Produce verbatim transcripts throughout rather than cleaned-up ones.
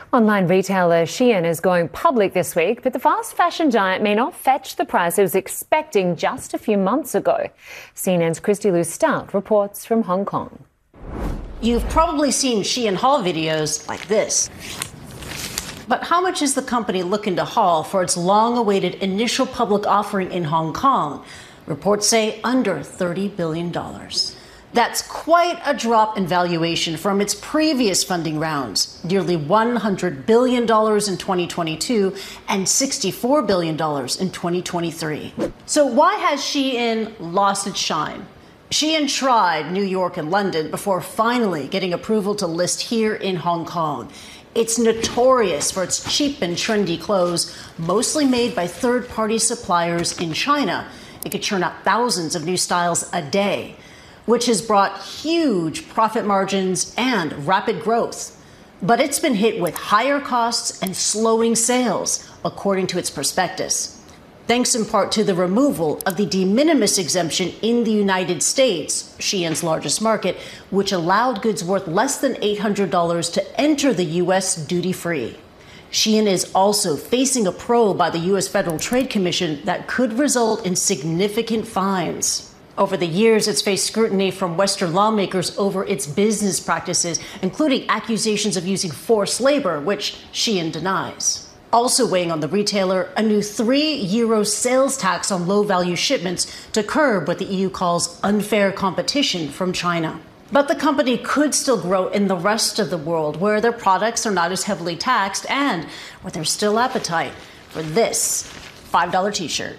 Online retailer Shein is going public this week, but the fast fashion giant may not fetch the price it was expecting just a few months ago. C N N's Christy Lu Stout reports from Hong Kong. You've probably seen Shein haul videos like this. But how much is the company looking to haul for its long-awaited initial public offering in Hong Kong? Reports say under thirty billion dollars. That's quite a drop in valuation from its previous funding rounds, nearly one hundred billion dollars in twenty twenty-two and sixty-four billion dollars in twenty twenty-three. So why has Shein lost its shine? Shein tried New York and London before finally getting approval to list here in Hong Kong. It's notorious for its cheap and trendy clothes, mostly made by third-party suppliers in China. It could churn out thousands of new styles a day, which has brought huge profit margins and rapid growth. But it's been hit with higher costs and slowing sales, according to its prospectus, thanks in part to the removal of the de minimis exemption in the United States, Shein's largest market, which allowed goods worth less than eight hundred dollars to enter the U S duty-free. Shein is also facing a probe by the U S Federal Trade Commission that could result in significant fines. Over the years, it's faced scrutiny from Western lawmakers over its business practices, including accusations of using forced labor, which Shein denies. Also weighing on the retailer, a new three euro sales tax on low-value shipments to curb what the E U calls unfair competition from China. But the company could still grow in the rest of the world, where their products are not as heavily taxed and where there's still appetite for this five dollar t-shirt.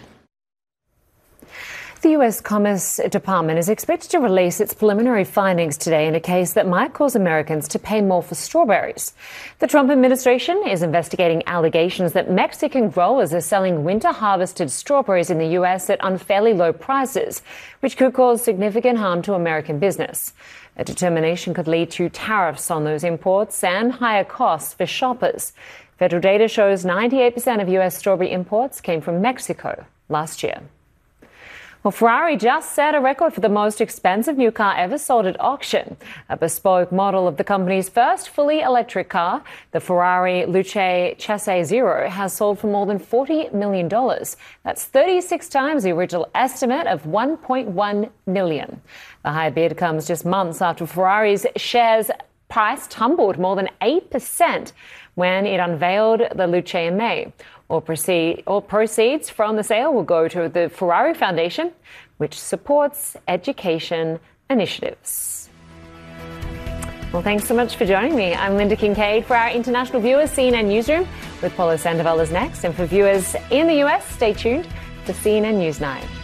The U S Commerce Department is expected to release its preliminary findings today in a case that might cause Americans to pay more for strawberries. The Trump administration is investigating allegations that Mexican growers are selling winter-harvested strawberries in the U S at unfairly low prices, which could cause significant harm to American business. A determination could lead to tariffs on those imports and higher costs for shoppers. Federal data shows ninety-eight percent of U S strawberry imports came from Mexico last year. Well, Ferrari just set a record for the most expensive new car ever sold at auction. A bespoke model of the company's first fully electric car, the Ferrari Luce Chassis Zero, has sold for more than forty million dollars. That's thirty-six times the original estimate of one point one million dollars. The high bid comes just months after Ferrari's shares price tumbled more than eight percent when it unveiled the Luce in May. All, proceed, all proceeds from the sale will go to the Ferrari Foundation, which supports education initiatives. Well, thanks so much for joining me. I'm Linda Kincaid. For our international viewers, C N N Newsroom with Paulo Sandoval is next. And for viewers in the U S, stay tuned to C N N Newsnight.